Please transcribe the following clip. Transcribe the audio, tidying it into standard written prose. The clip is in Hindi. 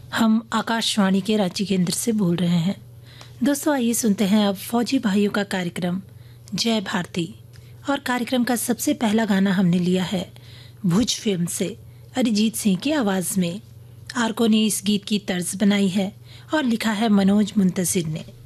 हम आकाशवाणी के रांची केंद्र से बोल रहे हैं। दोस्तों, आइए सुनते हैं अब फौजी भाइयों का कार्यक्रम जय भारती। और कार्यक्रम का सबसे पहला गाना हमने लिया है भुज फिल्म से अरिजीत सिंह की आवाज़ में। आरको ने इस गीत की तर्ज बनाई है और लिखा है मनोज मुंतसिर ने।